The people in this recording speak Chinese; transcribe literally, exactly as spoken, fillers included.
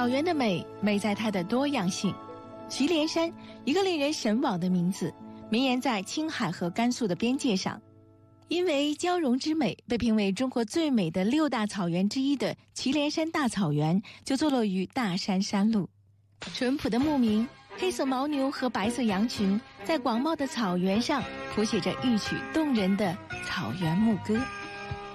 草原的美，美在它的多样性。祁连山，一个令人神往的名字，绵延在青海和甘肃的边界上。因为交融之美，被评为中国最美的六大草原之一的祁连山大草原，就坐落于大山山路。淳朴的牧民，黑色牦牛和白色羊群，在广袤的草原上谱写着一曲动人的草原牧歌。